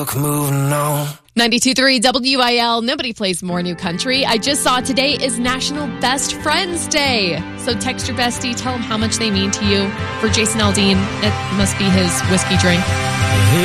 book, moving on. 92.3 WIL. Nobody plays more new country. I just saw today is National Best Friends Day. So text your bestie, tell them how much they mean to you. For Jason Aldean, it must be his whiskey drink.